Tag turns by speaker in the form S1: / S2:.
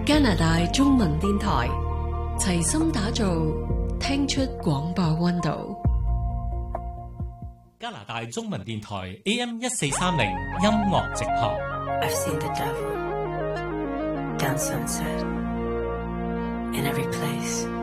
S1: 加拿大中文電台齊心打造聽出廣播溫度。
S2: 加拿大中文電台 AM1430 音樂直播。
S3: I've seen the devil down sunset in every place.